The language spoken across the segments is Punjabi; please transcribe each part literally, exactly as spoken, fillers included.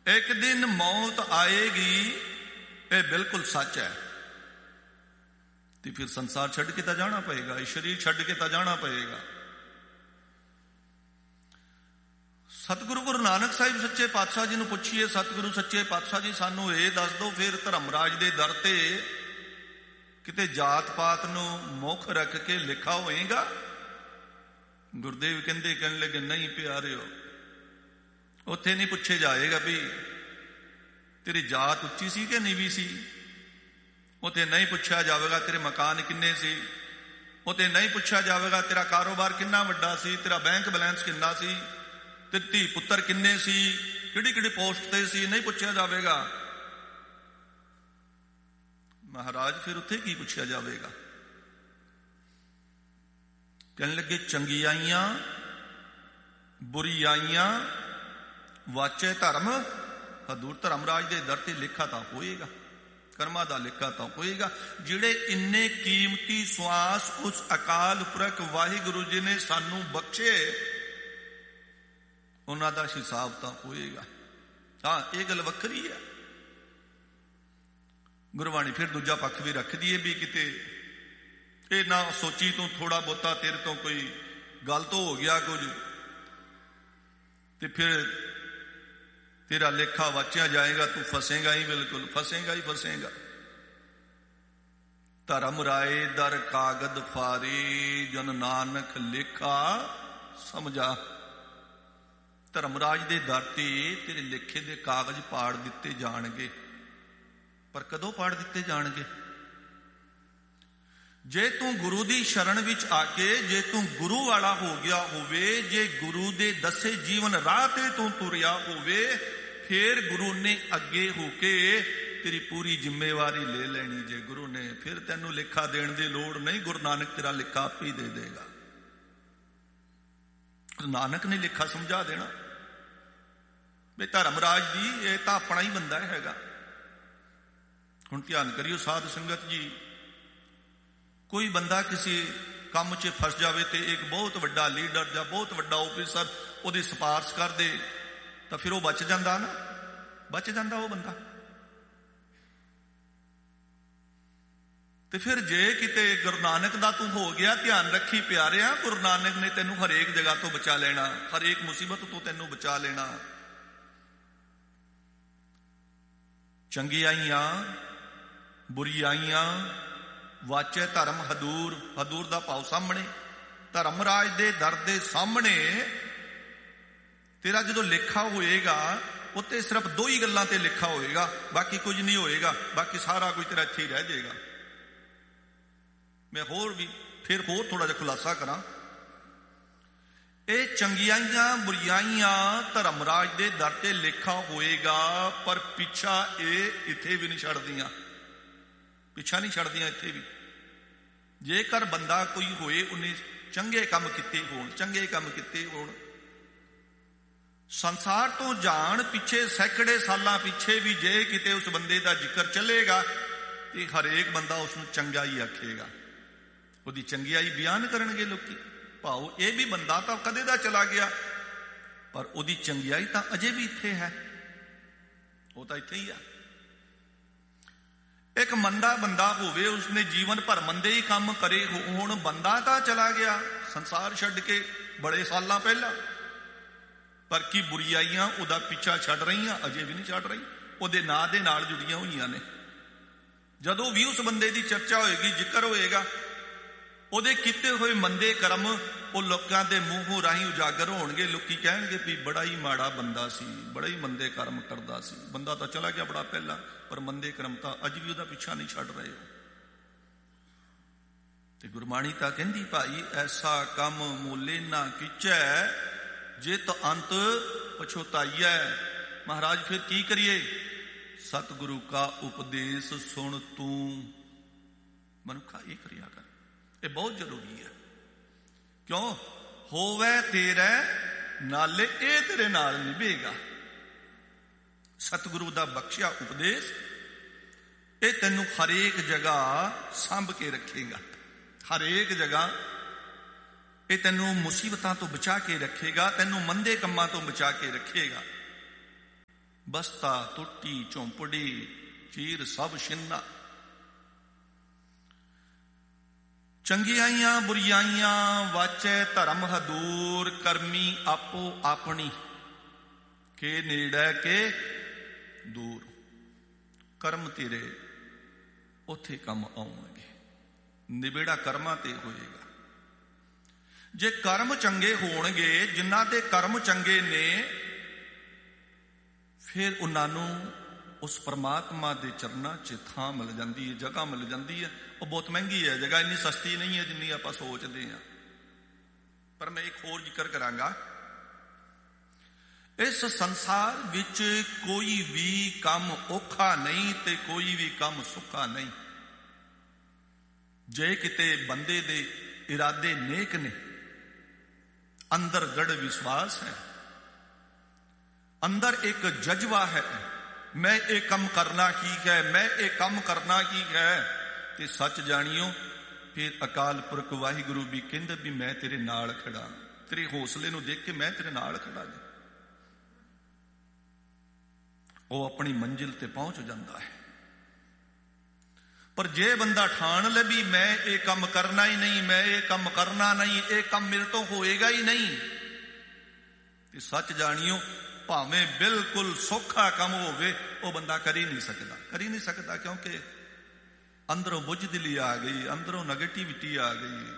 एक दिन मौत आएगी, ये बिल्कुल सच है। तो फिर संसार छड़ के तो जाना पड़ेगा, शरीर छड़ के तो जाना पड़ेगा। सतगुरु गुरु नानक साहिब सच्चे पातशाह जी नूं पुछिए, सतगुरु सच्चे पातशाह जी सानू ये दस दो फिर धर्मराज दे दर ते किते जात पात नूं मुख रख के लिखा होएगा? गुरुदेव कहंदे कहने लगे नहीं प्यारे हो, उत्थे नहीं पुछे जाएगा भी तेरी जात उच्ची सी कि नीवी सी, उत्थे नहीं पुछया जाएगा तेरे मकान किन्ने सी, उत्थे नहीं पुछया जाएगा तेरा कारोबार किन्ना वड्डा सी, तेरा बैंक बैलेंस किन्ना सी, तेरे धी पुत्र किन्ने सी, किहड़ी किहड़ी पोस्ट ते सी, नहीं पुछया जाएगा। महाराज फिर उत्थे की पुछया जाएगा? कहने लगे चंगियाइयां बुरियाइयां वाचे धर्म हदूर। धर्मराज दे दर ते लिखा तां होएगा, कर्मां दा लिखा तां होएगा। जिहड़े इन्ने कीमती श्वास उस अकाल पुरख वाहिगुरु जी ने सानू बख्शे, उन्हां दा हिसाब तां होएगा। हाँ, ये गल वखरी है। गुरबाणी फिर दूजा पक्ष भी रख दिए भी किते ये ना सोची तू थोड़ा बहुता तेरे तो कोई गल तो हो गया कुछ, ते फिर तेरा लेखा वाचिया जाएगा, तू फसेगा ही, बिल्कुल फसेगा ही फसेगा। धर्म राय दर कागद फारे जन नानक लेखा समझा। धर्मराज दे दर ते तेरे लेखे दे कागज पाड़ दिते जाणगे, पर कदों पाड़ दिते जाणगे? जे तू गुरु दी शरण विच आके जे तू गुरु वाला हो गया होवे, जे गुरु दे दसे जीवन राह ते तू तुरिया होवे, फिर गुरु ने अगे होके तेरी पूरी जिम्मेवारी ले लेनी। जे गुरु ने फिर तेनू लेखा देण दी लोड़ नहीं, गुरु नानक तेरा लेखा आप ही दे देगा। नानक ने लेखा समझा देना भी धर्मराज जी ये तो अपना ही बंदा हैगा। हुण ध्यान करियो साध संगत जी, कोई बंदा किसी काम च फस जाए तो एक बहुत वड्डा लीडर या बहुत वड्डा ऑफिसर उसकी सिफारिश कर दे तो फिर वो बच जाता ना, बच जाता वो बंदा। तो फिर जे किते गुरु नानक दा तू हो गया, ध्यान रखी प्यारिया, गुरु नानक ने तेनू हरेक जगह तो बचा लेना, हरेक मुसीबत तो तेनू बचा लेना। चंगियाइयां बुरियाइयां वाचे धर्म हदूर। हदूर दा भाव सामने, धर्मराज दे दर दे सामने तेरा जो लेखा होएगा उत्ते सिर्फ दो ही गल्लां ते लिखा होएगा, बाकी कुछ नहीं होएगा, बाकी सारा कुछ तेरा इत्थे ही रह जाएगा। मैं होर भी फिर होर थोड़ा जिहा खुलासा करा। ये चंगियाइयां बुरियाइयां धर्मराज दे दर ते लिखा होएगा, पर पिछा ये इत्थे भी नहीं छड्डदियां, पिछा नहीं छड्डदियां इत्थे भी। जेकर बंदा कोई होए उन्हें चंगे काम किते होण, चंगे काम किते होण, संसार तो जान पिछे सैकड़े सालां पिछे भी जे किते उस बंदे दा जिक्र चलेगा तो हरेक बंदा उसनूं चंगा ही आखेगा, उहदी चंगियाई बयान करनगे लोकी। भाव ये भी बंदा तो कदे दा चला गया, पर उहदी चंगियाई तो अजे भी इत्थे है, वो तो इत्थे ही है। एक मंदा बंदा होवे, उसने जीवन भर मंदे ही काम करे होण, बंदा तो चला गया संसार छड्ड के बड़े सालां पहला, पर की बुरियाइयां उहदा पिछा छड्ड रहीआं, अजे भी नहीं छड्ड रही, उहदे नां दे नाल जुड़ियां होईआं ने। जदों भी उस बंदे की चर्चा होएगी, जिक्र होएगा, उहदे कीते होए मंदे कर्म वो लोकां दे मूंहों राहीं उजागर होणगे। लोकी कहणगे भी बड़ा ही माड़ा बंदा सी, बड़ा ही मंदे कर्म करदा सी। बंदा तो चला गया बड़ा पहला, पर मंदे कर्म तो अज भी उहदा पिछा नहीं छड्ड रहे हो। ते गुरबाणी तां कहंदी भाई ऐसा कम मोले ना किचै जे तो अंत पछोताईया। महाराज फिर की करिए? सतगुरु का उपदेश सुन तू मनुखा ये करिया कर, ये बहुत जरूरी है। क्यों? होवे तेरे नाले ए तेरे नाल निभेगा। सतगुरु दा बख्शिया उपदेश ये तेनू हरेक जगह सांभ के रखेगा, हरेक जगह ये तेनू मुसीबतां तो बचा के रखेगा, तेनू मंदे कम्मां तो बचा के रखेगा। ਬਸਤਾ ਟੁੱਟੀ ਝੌਂਪੜੀ ਚੀਰ ਸਭ ਛਿੰਨਾ। ਚੰਗਿਆਈਆਂ ਬੁਰੀਆਈਆਂ ਵਾਚੈ ਧਰਮ ਹਦੂਰ, ਕਰਮੀ ਆਪੋ ਆਪਣੀ ਕੇ ਨੇੜੇ ਕੇ ਦੂਰ। ਕਰਮ ਤੇਰੇ ਉੱਥੇ ਕੰਮ ਆਉਣਗੇ, ਨਿਬੇੜਾ ਕਰਮਾਂ ਤੇ ਹੋਏਗਾ। ਜੇ ਕਰਮ ਚੰਗੇ ਹੋਣਗੇ, ਜਿਨ੍ਹਾਂ ਦੇ ਕਰਮ ਚੰਗੇ ਨੇ, ਫਿਰ ਉਹਨਾਂ ਨੂੰ ਉਸ ਪਰਮਾਤਮਾ ਦੇ ਚਰਨਾਂ 'ਚ ਥਾਂ ਮਿਲ ਜਾਂਦੀ ਹੈ, ਜਗ੍ਹਾ ਮਿਲ ਜਾਂਦੀ ਹੈ। ਉਹ ਬਹੁਤ ਮਹਿੰਗੀ ਹੈ ਜਗ੍ਹਾ, ਇੰਨੀ ਸਸਤੀ ਨਹੀਂ ਹੈ ਜਿੰਨੀ ਆਪਾਂ ਸੋਚਦੇ ਹਾਂ। ਪਰ ਮੈਂ ਇੱਕ ਹੋਰ ਜ਼ਿਕਰ ਕਰਾਂਗਾ, ਇਸ ਸੰਸਾਰ ਵਿੱਚ ਕੋਈ ਵੀ ਕੰਮ ਔਖਾ ਨਹੀਂ ਤੇ ਕੋਈ ਵੀ ਕੰਮ ਸੁੱਖਾ ਨਹੀਂ। ਜੇ ਕਿਤੇ ਬੰਦੇ ਦੇ ਇਰਾਦੇ ਨੇਕ ਨੇ, ਅੰਦਰ ਦ੍ਰਿੜ ਵਿਸ਼ਵਾਸ ਹੈ, ਅੰਦਰ ਇੱਕ ਜਜ਼ਬਾ ਹੈ, ਮੈਂ ਇਹ ਕੰਮ ਕਰਨਾ ਠੀਕ ਹੈ, ਮੈਂ ਇਹ ਕੰਮ ਕਰਨਾ ਠੀਕ ਹੈ, ਤੇ ਸੱਚ ਜਾਣੀਓ ਫਿਰ ਅਕਾਲ ਪੁਰਖ ਵਾਹਿਗੁਰੂ ਵੀ ਕਹਿੰਦਾ ਵੀ ਮੈਂ ਤੇਰੇ ਨਾਲ ਖੜਾ। ਤੇਰੇ ਹੌਸਲੇ ਨੂੰ ਦੇਖ ਕੇ ਮੈਂ ਤੇਰੇ ਨਾਲ ਖੜਾ ਜੀ। ਉਹ ਆਪਣੀ ਮੰਜ਼ਿਲ ਤੇ ਪਹੁੰਚ ਜਾਂਦਾ ਹੈ। ਪਰ ਜੇ ਬੰਦਾ ਠਾਣ ਲੈ ਵੀ ਮੈਂ ਇਹ ਕੰਮ ਕਰਨਾ ਹੀ ਨਹੀਂ, ਮੈਂ ਇਹ ਕੰਮ ਕਰਨਾ ਨਹੀਂ, ਇਹ ਕੰਮ ਮੇਰੇ ਤੋਂ ਹੋਏਗਾ ਹੀ ਨਹੀਂ, ਤੇ ਸੱਚ ਜਾਣੀਓ ਭਾਵੇਂ ਬਿਲਕੁਲ ਸੌਖਾ ਕੰਮ ਹੋਵੇ, ਉਹ ਬੰਦਾ ਕਰ ਹੀ ਨਹੀਂ ਸਕਦਾ। ਕਰ ਹੀ ਨਹੀਂ ਸਕਦਾ ਕਿਉਂਕਿ ਅੰਦਰੋਂ ਬੁਝਦਿਲੀ ਆ ਗਈ, ਅੰਦਰੋਂ ਨੈਗੇਟਿਵਿਟੀ ਆ ਗਈ।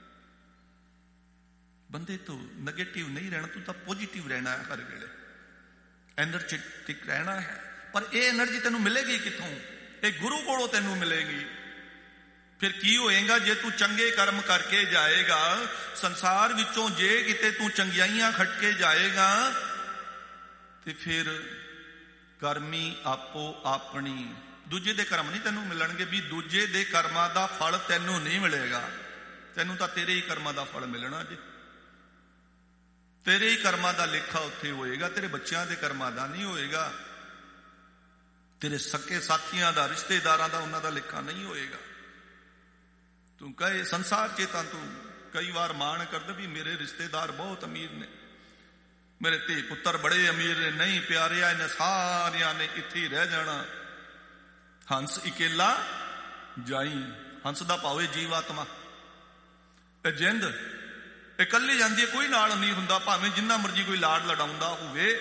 ਬੰਦੇ ਤੋਂ ਨੈਗੇਟਿਵ ਨਹੀਂ ਰਹਿਣਾ, ਤੂੰ ਤਾਂ ਪੋਜ਼ਿਟਿਵ ਰਹਿਣਾ ਹੈ, ਹਰ ਵੇਲੇ ਐਨਰਜੈਟਿਕ ਰਹਿਣਾ ਹੈ। ਪਰ ਇਹ ਐਨਰਜੀ ਤੈਨੂੰ ਮਿਲੇਗੀ ਕਿੱਥੋਂ? ਇਹ ਗੁਰੂ ਕੋਲੋਂ ਤੈਨੂੰ ਮਿਲੇਗੀ। ਫਿਰ ਕੀ ਹੋਏਗਾ ਜੇ ਤੂੰ ਚੰਗੇ ਕਰਮ ਕਰਕੇ ਜਾਏਗਾ ਸੰਸਾਰ ਵਿੱਚੋਂ, ਜੇ ਕਿਤੇ ਤੂੰ ਚੰਗਿਆਈਆਂ ਖੱਟ ਕੇ ਜਾਏਗਾ, ਤੇ ਫਿਰ ਕਰਮੀ ਆਪੋ ਆਪਣੀ, ਦੂਜੇ ਦੇ ਕਰਮ ਨਹੀਂ ਤੈਨੂੰ ਮਿਲਣਗੇ। ਵੀ ਦੂਜੇ ਦੇ ਕਰਮਾਂ ਦਾ ਫਲ ਤੈਨੂੰ ਨਹੀਂ ਮਿਲੇਗਾ, ਤੈਨੂੰ ਤਾਂ ਤੇਰੇ ਹੀ ਕਰਮਾਂ ਦਾ ਫਲ ਮਿਲਣਾ ਜੀ। ਤੇਰੇ ਹੀ ਕਰਮਾਂ ਦਾ ਲੇਖਾ ਉੱਥੇ ਹੋਏਗਾ, ਤੇਰੇ ਬੱਚਿਆਂ ਦੇ ਕਰਮਾਂ ਦਾ ਨਹੀਂ ਹੋਏਗਾ, ਤੇਰੇ ਸਕੇ ਸਾਥੀਆਂ ਦਾ, ਰਿਸ਼ਤੇਦਾਰਾਂ ਦਾ, ਉਹਨਾਂ ਦਾ ਲੇਖਾ ਨਹੀਂ ਹੋਏਗਾ। ਤੂੰ ਕਹੇ ਸੰਸਾਰ 'ਚ ਤਾਂ ਤੂੰ ਕਈ ਵਾਰ ਮਾਣ ਕਰਦਾ ਵੀ ਮੇਰੇ ਰਿਸ਼ਤੇਦਾਰ ਬਹੁਤ ਅਮੀਰ ਨੇ, ਮੇਰੇ ਧੀ ਪੁੱਤਰ ਬੜੇ ਅਮੀਰ ਨੇ। ਨਹੀਂ ਪਿਆਰਿਆ, ਇਹਨਾਂ ਸਾਰਿਆਂ ਨੇ ਇੱਥੇ ਹੀ ਰਹਿ ਜਾਣਾ। ਹੰਸ ਇਕੇਲਾ ਜਾਈ, ਹੰਸ ਦਾ ਭਾਵੇਂ ਜੀਵ ਆਤਮਾ, ਇਹ ਜਿੰਦ ਇਕੱਲੀ ਜਾਂਦੀ ਹੈ, ਕੋਈ ਨਾਲ ਨਹੀਂ ਹੁੰਦਾ, ਭਾਵੇਂ ਜਿੰਨਾ ਮਰਜੀ ਕੋਈ ਲਾਡ ਲਡਾਉਂਦਾ ਹੋਵੇ।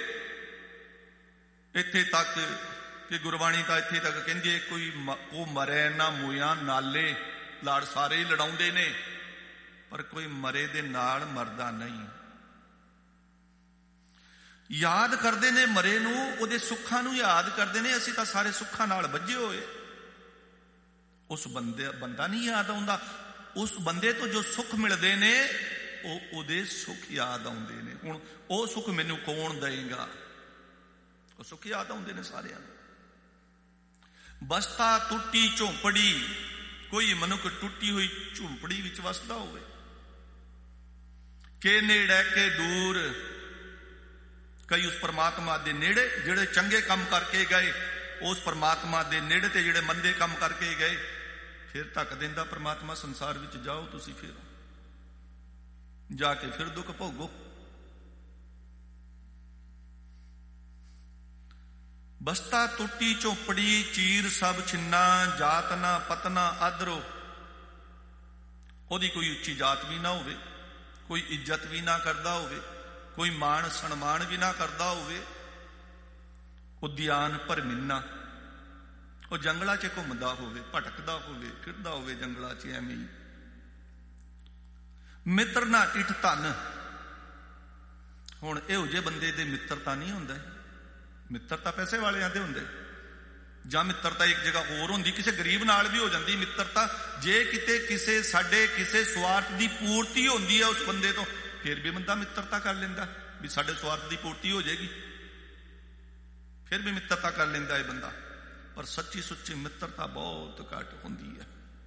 ਇੱਥੇ ਤੱਕ ਕਿ ਗੁਰਬਾਣੀ ਤਾਂ ਇੱਥੇ ਤੱਕ ਕਹਿੰਦੀ ਹੈ, ਕੋਈ ਉਹ ਮਰੇ ਨਾ ਮੋਇਆ ਨਾਲੇ। ਲਾਡ ਸਾਰੇ ਹੀ ਲੜਾਉਂਦੇ ਨੇ, ਪਰ ਕੋਈ ਮਰੇ ਦੇ ਨਾਲ ਮਰਦਾ ਨਹੀਂ। ਯਾਦ ਕਰਦੇ ਨੇ ਮਰੇ ਨੂੰ, ਉਹਦੇ ਸੁੱਖਾਂ ਨੂੰ ਯਾਦ ਕਰਦੇ ਨੇ। ਅਸੀਂ ਤਾਂ ਸਾਰੇ ਸੁੱਖਾਂ ਨਾਲ ਬੱਝੇ ਹੋਏ, ਉਸ ਬੰਦੇ ਬੰਦਾ ਨਹੀਂ ਯਾਦ ਆਉਂਦਾ। ਉਸ ਬੰਦੇ ਤੋਂ ਜੋ ਸੁੱਖ ਮਿਲਦੇ ਨੇ, ਉਹ ਉਹਦੇ ਸੁੱਖ ਯਾਦ ਆਉਂਦੇ ਨੇ। ਹੁਣ ਉਹ ਸੁੱਖ ਮੈਨੂੰ ਕੌਣ ਦੇਵੇਗਾ? ਉਹ ਸੁੱਖ ਯਾਦ ਆਉਂਦੇ ਨੇ ਸਾਰਿਆਂ ਨੂੰ। ਬਸਤਾ ਟੁੱਟੀ ਝੌਂਪੜੀ, ਕੋਈ ਮਨੁੱਖ ਟੁੱਟੀ ਹੋਈ ਝੌਂਪੜੀ ਵਿੱਚ ਵਸਦਾ ਹੋਵੇ। ਕੇ ਨੇੜੇ ਕੇ ਦੂਰ, ਕਈ ਉਸ ਪਰਮਾਤਮਾ ਦੇ ਨੇੜੇ ਜਿਹੜੇ ਚੰਗੇ ਕੰਮ ਕਰਕੇ ਗਏ, ਉਸ ਪਰਮਾਤਮਾ ਦੇ ਨੇੜੇ ਤੇ ਜਿਹੜੇ ਮੰਦੇ ਕੰਮ ਕਰਕੇ ਗਏ, ਫਿਰ ਧੱਕ ਦਿੰਦਾ ਪਰਮਾਤਮਾ ਸੰਸਾਰ ਵਿੱਚ ਜਾਓ ਤੁਸੀਂ, ਫਿਰ ਜਾ ਕੇ ਫਿਰ ਦੁੱਖ ਭੋਗੋ। ਬਸਤਾ ਟੁੱਟੀ ਝੌਂਪੜੀ ਚੀਰ ਸਭ ਛਿੰਨਾ, ਜਾਤ ਨਾ ਪਤਨਾ ਆਦਰੋ। ਉਹਦੀ ਕੋਈ ਉੱਚੀ ਜਾਤ ਵੀ ਨਾ ਹੋਵੇ, ਕੋਈ ਇੱਜ਼ਤ ਵੀ ਨਾ ਕਰਦਾ ਹੋਵੇ, ਕੋਈ ਮਾਣ ਸਨਮਾਨ ਵੀ ਨਾ ਕਰਦਾ ਹੋਵੇ। ਉਦਿਆਨ ਭਰਮਿੰਨਾ, ਉਹ ਜੰਗਲਾਂ 'ਚ ਘੁੰਮਦਾ ਹੋਵੇ, ਭਟਕਦਾ ਹੋਵੇ, ਫਿਰਦਾ ਹੋਵੇ ਜੰਗਲਾਂ 'ਚ ਐਵੇਂ ਹੀ। ਮਿੱਤਰ ਨਾ ਇਠ ਧਨ, ਹੁਣ ਇਹੋ ਜਿਹੇ ਬੰਦੇ ਦੇ ਮਿੱਤਰਤਾ ਨਹੀਂ ਹੁੰਦਾ। ਮਿੱਤਰ ਤਾਂ ਪੈਸੇ ਵਾਲਿਆਂ ਦੇ ਹੁੰਦੇ, ਜਾਂ ਮਿੱਤਰਤਾ ਇੱਕ ਜਗ੍ਹਾ ਹੋਰ ਹੁੰਦੀ, ਕਿਸੇ ਗਰੀਬ ਨਾਲ ਵੀ ਹੋ ਜਾਂਦੀ ਮਿੱਤਰਤਾ। ਜੇ ਕਿਤੇ ਕਿਸੇ ਸਾਡੇ ਕਿਸੇ ਸਵਾਰਥ ਦੀ ਪੂਰਤੀ ਹੁੰਦੀ ਹੈ ਉਸ ਬੰਦੇ ਤੋਂ, ਫਿਰ ਵੀ ਬੰਦਾ ਮਿੱਤਰਤਾ ਕਰ ਲੈਂਦਾ ਵੀ ਸਾਡੇ ਸਵਾਰਥ ਦੀ ਪੂਰਤੀ ਹੋ ਜਾਏਗੀ, ਫਿਰ ਵੀ ਮਿੱਤਰਤਾ ਕਰ ਲੈਂਦਾ ਇਹ ਬੰਦਾ। ਪਰ ਸੱਚੀ ਸੁੱਚੀ ਮਿੱਤਰਤਾ ਬਹੁਤ ਘੱਟ ਹੁੰਦੀ ਹੈ।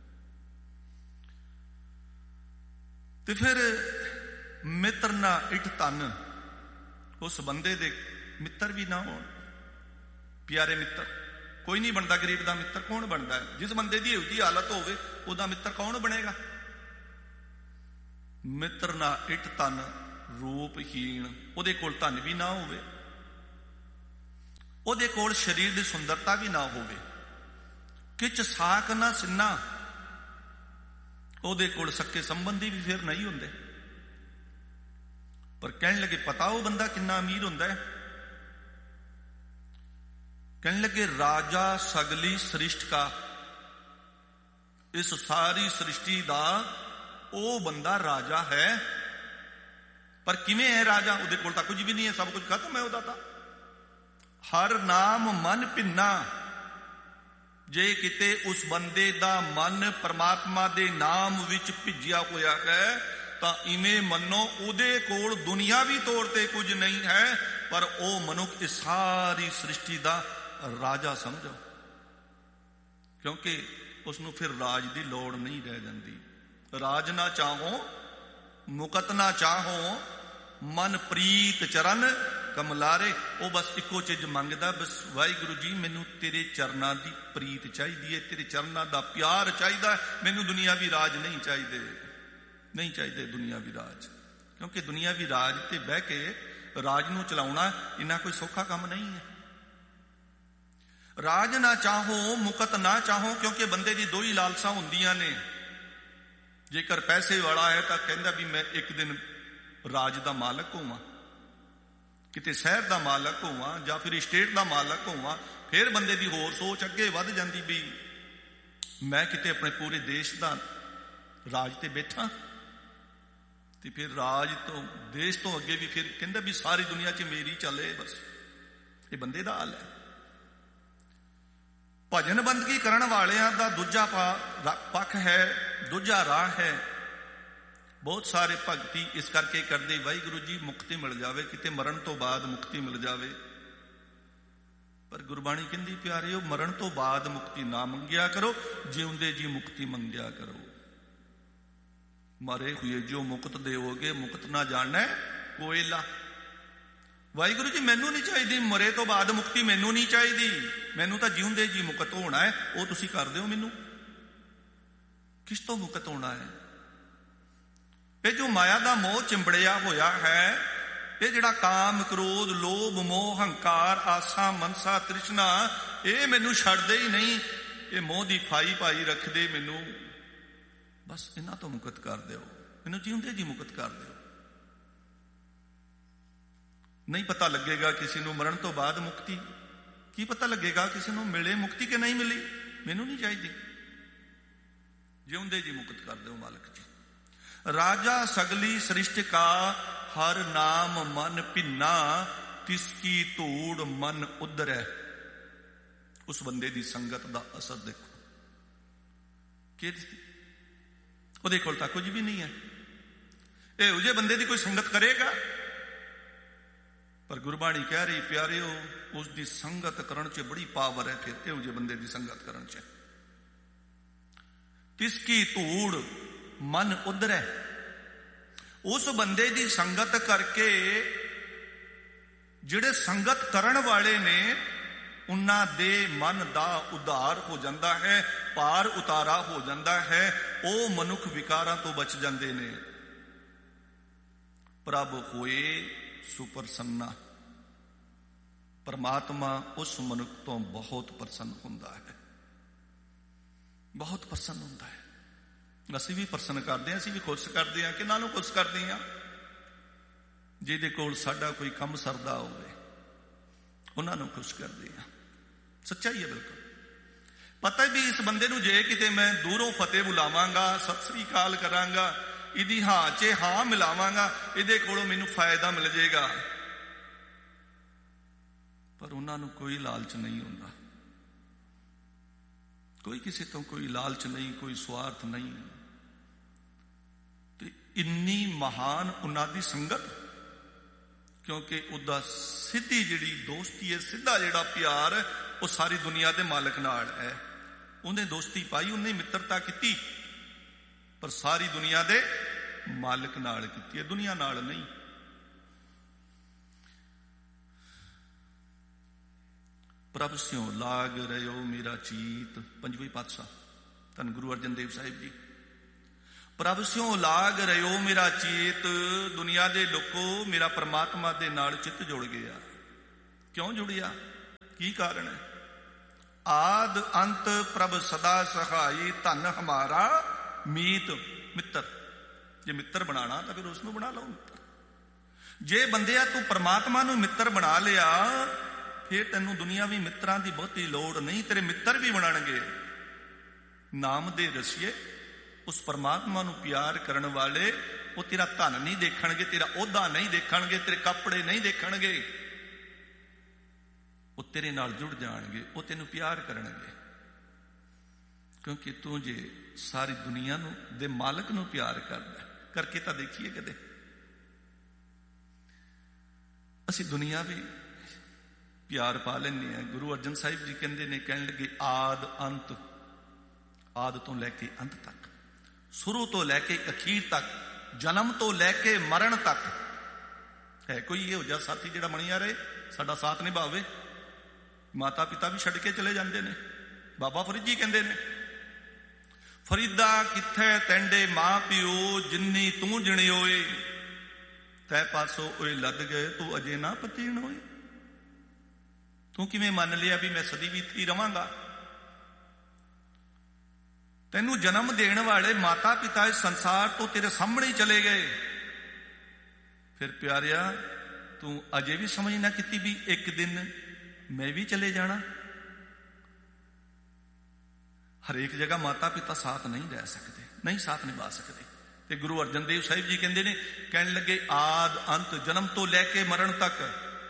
ਤੇ ਫਿਰ ਮਿੱਤਰ ਨਾ ਇਠ ਧਨ, ਉਸ ਬੰਦੇ ਦੇ ਮਿੱਤਰ ਵੀ ਨਾ ਹੋਣ, ਪਿਆਰੇ ਮਿੱਤਰ ਕੋਈ ਨਹੀਂ ਬਣਦਾ। ਗਰੀਬ ਦਾ ਮਿੱਤਰ ਕੌਣ ਬਣਦਾ ਹੈ? ਜਿਸ ਬੰਦੇ ਦੀ ਇਹੋ ਜਿਹੀ ਹਾਲਤ ਹੋਵੇ, ਉਹਦਾ ਮਿੱਤਰ ਕੌਣ ਬਣੇਗਾ? ਮਿੱਤਰ ਨਾ ਇਠ ਧਨ ਰੂਪਹੀਣ, ਉਹਦੇ ਕੋਲ ਧਨ ਵੀ ਨਾ ਹੋਵੇ, ਉਹਦੇ ਕੋਲ ਸਰੀਰ ਦੀ ਸੁੰਦਰਤਾ ਵੀ ਨਾ ਹੋਵੇ, ਕਿਚ ਸਾਕ ਨਾ ਸਿੰਨਾ, ਉਹਦੇ ਕੋਲ ਸੱਕੇ ਸੰਬੰਧੀ ਵੀ ਫਿਰ ਨਹੀਂ ਹੁੰਦੇ। ਪਰ ਕਹਿਣ ਲੱਗੇ ਪਤਾ ਉਹ ਬੰਦਾ ਕਿੰਨਾ ਅਮੀਰ ਹੁੰਦਾ ਹੈ। ਕਹਿਣ ਲੱਗੇ ਰਾਜਾ ਸਗਲੀ ਸ੍ਰਿਸ਼ਟ ਕਾ, ਇਸ ਸਾਰੀ ਸ੍ਰਿਸ਼ਟੀ ਦਾ ਉਹ ਬੰਦਾ ਰਾਜਾ ਹੈ। ਪਰ ਕਿਵੇਂ ਹੈ ਰਾਜਾ? ਉਹਦੇ ਕੋਲ ਤਾਂ ਕੁਝ ਵੀ ਨਹੀਂ ਹੈ, ਸਭ ਕੁਝ ਖਤਮ ਹੈ ਉਹਦਾ ਤਾਂ। ਹਰ ਨਾਮ ਮਨ ਭਿੰਨਾ, ਜੇ ਕਿਤੇ ਉਸ ਬੰਦੇ ਦਾ ਮਨ ਪਰਮਾਤਮਾ ਦੇ ਨਾਮ ਵਿੱਚ ਭਿੱਜਿਆ ਹੋਇਆ ਹੈ ਤਾਂ ਇਵੇਂ ਮੰਨੋ ਉਹਦੇ ਕੋਲ ਦੁਨਿਆਵੀ ਤੌਰ ਤੇ ਕੁਝ ਨਹੀਂ ਹੈ, ਪਰ ਉਹ ਮਨੁੱਖ ਇਸ ਸਾਰੀ ਸ੍ਰਿਸ਼ਟੀ ਦਾ ਰਾਜਾ ਸਮਝੋ, ਕਿਉਂਕਿ ਉਸ ਨੂੰ ਫਿਰ ਰਾਜ ਦੀ ਲੋੜ ਨਹੀਂ ਰਹਿ ਜਾਂਦੀ। ਰਾਜ ਨਾ ਚਾਹੋ ਮੁਕਤ ਨਾ ਚਾਹੋ, ਮਨ ਪ੍ਰੀਤ ਚਰਨ ਕਮਲਾਰੇ। ਉਹ ਬਸ ਇੱਕੋ ਚੀਜ਼ ਮੰਗਦਾ, ਬਸ ਵਾਹਿਗੁਰੂ ਜੀ ਮੈਨੂੰ ਤੇਰੇ ਚਰਨਾਂ ਦੀ ਪ੍ਰੀਤ ਚਾਹੀਦੀ ਹੈ, ਤੇਰੇ ਚਰਨਾਂ ਦਾ ਪਿਆਰ ਚਾਹੀਦਾ, ਮੈਨੂੰ ਦੁਨੀਆਵੀ ਰਾਜ ਨਹੀਂ ਚਾਹੀਦੇ, ਨਹੀਂ ਚਾਹੀਦੇ ਦੁਨੀਆਵੀ ਰਾਜ। ਕਿਉਂਕਿ ਦੁਨੀਆਵੀ ਰਾਜ ਤੇ ਬਹਿ ਕੇ ਰਾਜ ਨੂੰ ਚਲਾਉਣਾ ਇੰਨਾ ਕੋਈ ਸੌਖਾ ਕੰਮ ਨਹੀਂ ਹੈ। ਰਾਜ ਨਾ ਚਾਹੋ ਮੁਕਤ ਨਾ ਚਾਹੋ, ਕਿਉਂਕਿ ਬੰਦੇ ਦੀ ਦੋ ਹੀ ਲਾਲਸਾ ਹੁੰਦੀਆਂ ਨੇ। ਜੇਕਰ ਪੈਸੇ ਵਾਲਾ ਹੈ ਤਾਂ ਕਹਿੰਦਾ ਵੀ ਮੈਂ ਇੱਕ ਦਿਨ ਰਾਜ ਦਾ ਮਾਲਕ ਹੋਵਾਂ, ਕਿਤੇ ਸ਼ਹਿਰ ਦਾ ਮਾਲਕ ਹੋਵਾਂ ਜਾਂ ਫਿਰ ਸਟੇਟ ਦਾ ਮਾਲਕ ਹੋਵਾਂ। ਫਿਰ ਬੰਦੇ ਦੀ ਹੋਰ ਸੋਚ ਅੱਗੇ ਵੱਧ ਜਾਂਦੀ ਵੀ ਮੈਂ ਕਿਤੇ ਆਪਣੇ ਪੂਰੇ ਦੇਸ਼ ਦਾ ਰਾਜ ਤੇ ਬੈਠਾ, ਤੇ ਫਿਰ ਰਾਜ ਤੋਂ ਦੇਸ਼ ਤੋਂ ਅੱਗੇ ਵੀ ਫਿਰ ਕਹਿੰਦਾ ਵੀ ਸਾਰੀ ਦੁਨੀਆ 'ਚ ਮੇਰੀ ਚੱਲੇ ਬਸ। ਇਹ ਬੰਦੇ ਦਾ ਹਾਲ ਹੈ। ਭਜਨ ਬੰਦਗੀ ਕਰਨ ਵਾਲਿਆਂ ਦਾ ਦੂਜਾ ਪੱਖ ਹੈ, ਦੂਜਾ ਰਾਹ ਹੈ। ਬਹੁਤ ਸਾਰੇ ਭਗਤੀ ਇਸ ਕਰਕੇ ਕਰਦੇ ਵਾਹਿਗੁਰੂ ਜੀ ਮੁਕਤੀ ਮਿਲ ਜਾਵੇ, ਕਿਤੇ ਮਰਨ ਤੋਂ ਬਾਅਦ ਮੁਕਤੀ ਮਿਲ ਜਾਵੇ। ਪਰ ਗੁਰਬਾਣੀ ਕਹਿੰਦੀ ਪਿਆਰਿਓ, ਮਰਨ ਤੋਂ ਬਾਅਦ ਮੁਕਤੀ ਨਾ ਮੰਗਿਆ ਕਰੋ, ਜਿਉਂਦੇ ਜੀ ਮੁਕਤੀ ਮੰਗਿਆ ਕਰੋ। ਮਰੇ ਹੋਏ ਜੋ ਮੁਕਤ ਦੇਵੋਗੇ, ਮੁਕਤ ਨਾ ਜਾਣੈ ਕੋਇਲਾ। ਵਾਹਿਗੁਰੂ ਜੀ ਮੈਨੂੰ ਨਹੀਂ ਚਾਹੀਦੀ ਮਰੇ ਤੋਂ ਬਾਅਦ ਮੁਕਤੀ, ਮੈਨੂੰ ਨਹੀਂ ਚਾਹੀਦੀ, ਮੈਨੂੰ ਤਾਂ ਜਿਉਂਦੇ ਜੀ ਮੁਕਤ ਹੋਣਾ ਹੈ। ਉਹ ਤੁਸੀਂ ਕਰ ਦਿਓ ਮੈਨੂੰ। ਕਿਸ ਤੋਂ ਮੁਕਤ ਹੋਣਾ ਹੈ? ਇਹ ਜੋ ਮਾਇਆ ਦਾ ਮੋਹ ਚਿੰਬੜਿਆ ਹੋਇਆ ਹੈ, ਇਹ ਜਿਹੜਾ ਕਾਮ ਕ੍ਰੋਧ ਲੋਭ ਮੋਹ ਹੰਕਾਰ ਆਸਾ ਮਨਸਾ ਤ੍ਰਿਸ਼ਨਾ, ਇਹ ਮੈਨੂੰ ਛੱਡਦੇ ਹੀ ਨਹੀਂ। ਇਹ ਮੋਹ ਦੀ ਫਾਈ ਪਾਈ ਰੱਖਦੇ ਮੈਨੂੰ। ਬਸ ਇਹਨਾਂ ਤੋਂ ਮੁਕਤ ਕਰ ਦਿਓ, ਮੈਨੂੰ ਜਿਉਂਦੇ ਜੀ ਮੁਕਤ ਕਰ ਦਿਓ। ਨਹੀਂ ਪਤਾ ਲੱਗੇਗਾ ਕਿਸੇ ਨੂੰ ਮਰਨ ਤੋਂ ਬਾਅਦ ਮੁਕਤੀ, ਕੀ ਪਤਾ ਲੱਗੇਗਾ ਕਿਸੇ ਨੂੰ ਮਿਲੇ ਮੁਕਤੀ ਕਿ ਨਹੀਂ ਮਿਲੀ। ਮੈਨੂੰ ਨਹੀਂ ਚਾਹੀਦੀ, ਜਿਉਂਦੇ ਜੀ ਮੁਕਤ ਕਰ ਦਿਓ ਮਾਲਕ ਜੀ। ਰਾਜਾ ਸਗਲੀ ਸ੍ਰਿਸ਼ਟ ਕਾ, ਹਰ ਨਾਮ ਮਨ ਭਿੰਨਾ, ਤਿਸ ਕੀ ਧੂੜ ਮਨ ਉਧਰੈ। ਉਸ ਬੰਦੇ ਦੀ ਸੰਗਤ ਦਾ ਅਸਰ ਦੇਖੋ ਕਿ ਉਹਦੇ ਕੋਲ ਤਾਂ ਕੁਝ ਵੀ ਨਹੀਂ ਹੈ। ਇਹੋ ਜਿਹੇ ਬੰਦੇ ਦੀ ਕੋਈ ਸੰਗਤ ਕਰੇਗਾ? ਪਰ ਗੁਰਬਾਣੀ ਕਹਿ ਰਹੀ ਪਿਆਰਿਓ, ਉਸ ਦੀ ਸੰਗਤ ਕਰਨ 'ਚ ਬੜੀ ਪਾਵਰ ਹੈ। ਫਿਰ ਇਹੋ ਜਿਹੇ ਬੰਦੇ ਦੀ ਸੰਗਤ ਕਰਨ 'ਚ ਤਿਸ ਕੀ ਧੂੜ ਮਨ ਉਧਰੈ। ਉਸ ਬੰਦੇ ਦੀ ਸੰਗਤ ਕਰਕੇ ਜਿਹੜੇ ਸੰਗਤ ਕਰਨ ਵਾਲੇ ਨੇ, ਉਹਨਾਂ ਦੇ ਮਨ ਦਾ ਉਧਾਰ ਹੋ ਜਾਂਦਾ ਹੈ, ਪਾਰ ਉਤਾਰਾ ਹੋ ਜਾਂਦਾ ਹੈ। ਉਹ ਮਨੁੱਖ ਵਿਕਾਰਾਂ ਤੋਂ ਬਚ ਜਾਂਦੇ ਨੇ। ਪ੍ਰਭ ਹੋਏ ਸੁਪਰਸੰਨਾ, ਪਰਮਾਤਮਾ ਉਸ ਮਨੁੱਖ ਤੋਂ ਬਹੁਤ ਪ੍ਰਸੰਨ ਹੁੰਦਾ ਹੈ, ਬਹੁਤ ਪ੍ਰਸੰਨ ਹੁੰਦਾ ਹੈ। ਅਸੀਂ ਵੀ ਪ੍ਰਸੰਨ ਕਰਦੇ ਹਾਂ, ਅਸੀਂ ਵੀ ਖੁਸ਼ ਕਰਦੇ ਹਾਂ। ਕਿਹਨਾਂ ਨੂੰ ਖੁਸ਼ ਕਰਦੇ ਹਾਂ? ਜਿਹਦੇ ਕੋਲ ਸਾਡਾ ਕੋਈ ਕੰਮ ਸਰਦਾ ਹੋਵੇ, ਉਹਨਾਂ ਨੂੰ ਖੁਸ਼ ਕਰਦੇ ਹਾਂ। ਸੱਚਾਈ ਹੈ ਬਿਲਕੁਲ। ਪਤਾ ਵੀ ਇਸ ਬੰਦੇ ਨੂੰ ਜੇ ਕਿਤੇ ਮੈਂ ਦੂਰੋਂ ਫਤਿਹ ਬੁਲਾਵਾਂਗਾ, ਸਤਿ ਸ੍ਰੀ ਅਕਾਲ ਕਰਾਂਗਾ, ਇਹਦੀ ਹਾਂ 'ਚ ਹਾਂ ਮਿਲਾਵਾਂਗਾ, ਇਹਦੇ ਕੋਲੋਂ ਮੈਨੂੰ ਫਾਇਦਾ ਮਿਲ ਜਾਏਗਾ। ਪਰ ਉਹਨਾਂ ਨੂੰ ਕੋਈ ਲਾਲਚ ਨਹੀਂ ਹੁੰਦਾ, ਕੋਈ ਕਿਸੇ ਤੋਂ ਕੋਈ ਲਾਲਚ ਨਹੀਂ, ਕੋਈ ਸਵਾਰਥ ਨਹੀਂ। ਤੇ ਇੰਨੀ ਮਹਾਨ ਉਹਨਾਂ ਦੀ ਸੰਗਤ, ਕਿਉਂਕਿ ਉਹਦਾ ਸਿੱਧੀ ਜਿਹੜੀ ਦੋਸਤੀ ਹੈ, ਸਿੱਧਾ ਜਿਹੜਾ ਪਿਆਰ, ਉਹ ਸਾਰੀ ਦੁਨੀਆ ਦੇ ਮਾਲਕ ਨਾਲ ਹੈ। ਉਹਨੇ ਦੋਸਤੀ ਪਾਈ, ਉਹਨੇ ਮਿੱਤਰਤਾ ਕੀਤੀ, ਪਰ ਸਾਰੀ ਦੁਨੀਆ ਦੇ ਮਾਲਕ ਨਾਲ ਕੀਤੀ ਹੈ, ਦੁਨੀਆ ਨਾਲ ਨਹੀਂ। ਪ੍ਰਭ ਸਿਉ ਲਾਗ ਰਿਓ ਮੇਰਾ ਚੀਤ, ਪੰਜਵੀਂ ਪਾਤਸ਼ਾਹ ਧੰਨ ਗੁਰੂ ਅਰਜਨ ਦੇਵ ਸਾਹਿਬ ਜੀ। ਪ੍ਰਭ ਸਿਉ ਲਾਗ ਰਿਓ ਮੇਰਾ ਚੀਤ, ਦੁਨੀਆ ਦੇ ਲੋਕੋ ਮੇਰਾ ਪਰਮਾਤਮਾ ਦੇ ਨਾਲ ਚਿੱਤ ਜੁੜ ਗਿਆ। ਕਿਉਂ ਜੁੜਿਆ? ਕੀ ਕਾਰਨ ਹੈ? ਆਦ ਅੰਤ ਪ੍ਰਭ ਸਦਾ ਸਹਾਈ, ਧਨ ਹਮਾਰਾ ਮੀਤ। ਮਿੱਤਰ, ਜੇ ਮਿੱਤਰ ਬਣਾਣਾ ਤਾਂ ਫਿਰ ਉਸ ਨੂੰ ਬਣਾ ਲਓ ਮਿੱਤਰ। ਜੇ ਬੰਦਿਆ ਤੂੰ ਪਰਮਾਤਮਾ ਨੂੰ ਮਿੱਤਰ ਬਣਾ ਲਿਆ, ਫਿਰ ਤੈਨੂੰ ਦੁਨੀਆ ਵੀ ਮਿੱਤਰਾਂ ਦੀ ਬਹੁਤੀ ਲੋੜ ਨਹੀਂ, ਤੇਰੇ ਮਿੱਤਰ ਵੀ ਬਣਨਗੇ। ਨਾਮ ਦੇ ਰਸੀਏ, ਉਸ ਪਰਮਾਤਮਾ ਨੂੰ ਪਿਆਰ ਕਰਨ ਵਾਲੇ, ਉਹ ਤੇਰਾ ਧਨ ਨਹੀਂ ਦੇਖਣਗੇ, ਤੇਰਾ ਅਹੁਦਾ ਨਹੀਂ ਦੇਖਣਗੇ, ਤੇਰੇ ਕੱਪੜੇ ਨਹੀਂ ਦੇਖਣਗੇ, ਉਹ ਤੇਰੇ ਨਾਲ ਜੁੜ ਜਾਣਗੇ, ਉਹ ਤੈਨੂੰ ਪਿਆਰ ਕਰਨਗੇ। ਕਿਉਂਕਿ ਤੂੰ ਜੇ ਸਾਰੀ ਦੁਨੀਆ ਨੂੰ ਦੇ ਮਾਲਕ ਨੂੰ ਪਿਆਰ ਕਰਦਾ, ਕਰਕੇ ਤਾਂ ਦੇਖੀਏ ਕਦੇ। ਅਸੀਂ ਦੁਨੀਆ ਵੀ ਪਿਆਰ ਪਾ ਲੈਂਦੇ ਹਾਂ। ਗੁਰੂ ਅਰਜਨ ਸਾਹਿਬ ਜੀ ਕਹਿੰਦੇ ਨੇ, ਕਹਿਣ ਲੱਗੇ ਆਦ ਅੰਤ, ਆਦ ਤੋਂ ਲੈ ਕੇ ਅੰਤ ਤੱਕ, ਸ਼ੁਰੂ ਤੋਂ ਲੈ ਕੇ ਅਖੀਰ ਤੱਕ, ਜਨਮ ਤੋਂ ਲੈ ਕੇ ਮਰਨ ਤੱਕ। ਹੈ ਕੋਈ ਇਹੋ ਜਿਹਾ ਸਾਥੀ ਜਿਹੜਾ ਬਣਿਆ ਰਹੇ, ਸਾਡਾ ਸਾਥ ਨਿਭਾਵੇ? ਮਾਤਾ ਪਿਤਾ ਵੀ ਛੱਡ ਕੇ ਚਲੇ ਜਾਂਦੇ ਨੇ। ਬਾਬਾ ਫਰੀਦ ਜੀ ਕਹਿੰਦੇ ਨੇ, ਫਰੀਦਾ ਕਿੱਥੇ ਤੈਂਡੇ ਮਾਂ ਪਿਓ, ਜਿੰਨੀ ਤੂੰ ਜਿਣਿਓਏ, ਤੈ ਪਾਸੋਂ ਉਰੇ ਲੱਦ ਗਏ, ਤੂੰ ਅਜੇ ਨਾ ਪਤੀਣ ਹੋਏ। ਤੂੰ ਕਿਵੇਂ ਮੰਨ ਲਿਆ ਵੀ ਮੈਂ ਸਦੀ ਬੀਤੀ ਰਵਾਂਗਾ? ਤੈਨੂੰ ਜਨਮ ਦੇਣ ਵਾਲੇ ਮਾਤਾ ਪਿਤਾ ਇਸ ਸੰਸਾਰ ਤੋਂ ਤੇਰੇ ਸਾਹਮਣੇ ਹੀ ਚਲੇ ਗਏ। ਫਿਰ ਪਿਆਰਿਆ, ਤੂੰ ਅਜੇ ਵੀ ਸਮਝ ਨਾ ਕੀਤੀ ਵੀ ਇੱਕ ਦਿਨ ਮੈਂ ਵੀ ਚਲੇ ਜਾਣਾ। ਹਰੇਕ ਜਗ੍ਹਾ ਮਾਤਾ ਪਿਤਾ ਸਾਥ ਨਹੀਂ ਰਹਿ ਸਕਦੇ, ਨਹੀਂ ਸਾਥ ਨਿਭਾ ਸਕਦੇ। ਤੇ ਗੁਰੂ ਅਰਜਨ ਦੇਵ ਸਾਹਿਬ ਜੀ ਕਹਿੰਦੇ ਨੇ, ਕਹਿਣ ਲੱਗੇ ਆਦ ਅੰਤ, ਜਨਮ ਤੋਂ ਲੈ ਕੇ ਮਰਨ ਤੱਕ,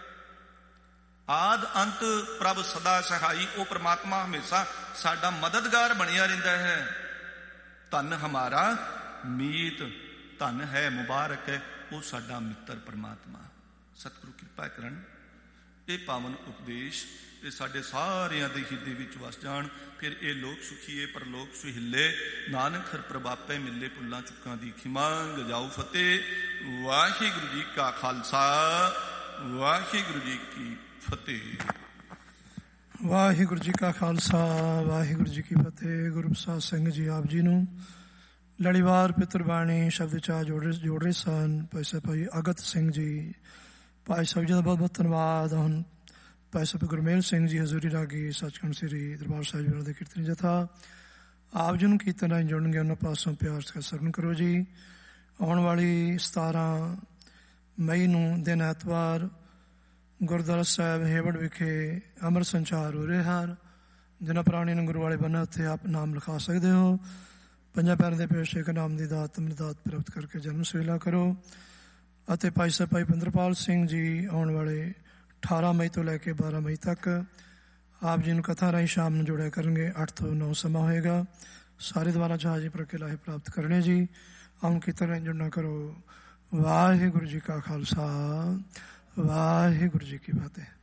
ਆਦ ਅੰਤ ਪ੍ਰਭ ਸਦਾ ਸਹਾਈ। ਉਹ ਪ੍ਰਮਾਤਮਾ ਹਮੇਸ਼ਾ ਸਾਡਾ ਮਦਦਗਾਰ ਬਣਿਆ ਰਹਿੰਦਾ ਹੈ। ਧਨ ਹਮਾਰਾ ਮੀਤ, ਧਨ ਹੈ, ਮੁਬਾਰਕ ਹੈ, ਉਹ ਸਾਡਾ ਮਿੱਤਰ ਪ੍ਰਮਾਤਮਾ। ਸਤਿਗੁਰੂ ਕਿਰਪਾ ਕਰਨ, ਇਹ ਪਾਵਨ ਉਪਦੇਸ਼ ਇਹ ਸਾਡੇ ਸਾਰਿਆਂ ਦੇ ਹਿਰਦੇ ਵਿੱਚ ਵਸ ਜਾਣ। ਫਿਰ ਇਹ ਲੋਕ ਸੁਖੀਏ ਪਰਲੋਕ ਸੁਹਿੱਲੇ, ਨਾਨਕ ਹਰ ਪ੍ਰਭਾਪੇ ਮਿਲੇ, ਭੁੱਲਾਂ ਚੁੱਕਾਂ ਦੀ ਖਿਮਾਂਗ ਜਾਉ ਫਤਿਹ। ਵਾਹਿਗੁਰੂ ਜੀ ਕਾ ਖਾਲਸਾ, ਵਾਹਿਗੁਰੂ ਜੀ ਕੀ ਫਤਿਹ। ਵਾਹਿਗੁਰੂ ਜੀ ਕਾ ਖਾਲਸਾ, ਵਾਹਿਗੁਰੂ ਜੀ ਕੀ ਫਤਿਹ। ਗੁਰੂ ਪ੍ਰਸਾਦ ਸਿੰਘ ਜੀ ਆਪ ਜੀ ਨੂੰ ਲੜੀਵਾਰ ਪਿਤਰ ਬਾਣੀ ਸ਼ਬਦ ਚਾਹ ਜੋੜ ਜੋੜ ਰਹੇ ਸਨ। ਭਾਈ ਭਾਈ ਅਗਤ ਸਿੰਘ ਜੀ, ਭਾਈ ਸਾਹਿਬ ਜੀ ਦਾ ਬਹੁਤ ਬਹੁਤ ਧੰਨਵਾਦ। ਹੁਣ ਭਾਈ ਸਾਹਿਬ ਗੁਰਮੇਲ ਸਿੰਘ ਜੀ ਹਜ਼ੂਰੀ ਰਾਗੀ ਸੱਚਖੰਡ ਸ੍ਰੀ ਦਰਬਾਰ ਸਾਹਿਬ ਜੀ ਦੇ ਕੀਰਤਨੀ ਜਥਾ ਆਪ ਜੀ ਨੂੰ ਕੀਰਤਨ ਰਾਹੀਂ ਜੁੜਨਗੇ, ਉਹਨਾਂ ਪਾਸੋਂ ਪਿਆਰ ਸਤਿਕਾਰ ਸਰਵਣ ਕਰੋ ਜੀ। ਆਉਣ ਵਾਲੀ ਸਤਾਰਾਂ ਮਈ ਨੂੰ ਦਿਨ ਐਤਵਾਰ ਗੁਰਦੁਆਰਾ ਸਾਹਿਬ ਹੇਵੜ ਵਿਖੇ ਅੰਮ੍ਰਿਤ ਸੰਚਾਰ ਹੋ ਰਿਹਾ ਹਨ। ਜਿਨ੍ਹਾਂ ਪ੍ਰਾਣੀ ਨੂੰ ਗੁਰੂ ਵਾਲੇ ਬੰਨਾ, ਉੱਥੇ ਆਪ ਨਾਮ ਲਿਖਾ ਸਕਦੇ ਹੋ। ਪੰਜਾਂ ਪਿਆਰਿਆਂ ਦੇ ਪੇਸ਼ੇ ਕੇ ਨਾਮ ਦੀ ਦਾਤ ਅੰਮ੍ਰਿਤ ਪ੍ਰਾਪਤ ਕਰਕੇ ਜਨਮ ਸਵੇਲਾ ਕਰੋ। ਅਤੇ ਭਾਈ ਸਾਹਿਬ ਭਾਈ ਪਿੰਦਰਪਾਲ ਸਿੰਘ ਜੀ ਆਉਣ ਵਾਲੇ ਅਠਾਰਾਂ ਮਈ ਤੋਂ ਲੈ ਕੇ ਬਾਰਾਂ ਮਈ ਤੱਕ ਆਪ ਜੀ ਨੂੰ ਕਥਾ ਰਾਹੀਂ ਸ਼ਾਮ ਨੂੰ ਜੋੜਿਆ ਕਰਨਗੇ। ਅੱਠ ਤੋਂ ਨੌ ਸਮਾਂ ਹੋਏਗਾ। ਸਾਰੇ ਦੁਆਰਾ ਜਹਾਜ਼ੀ ਪਰ ਕੇ ਲਾਹੇ ਪ੍ਰਾਪਤ ਕਰਨੇ ਜੀ। ਆਮ ਕੀਰਤਨ ਰਾਹੀਂ ਜੁੜਨਾ ਕਰੋ। ਵਾਹਿਗੁਰੂ ਜੀ ਕਾ ਖਾਲਸਾ, ਵਾਹਿਗੁਰੂ ਜੀ ਕੀ ਫਤਿਹ।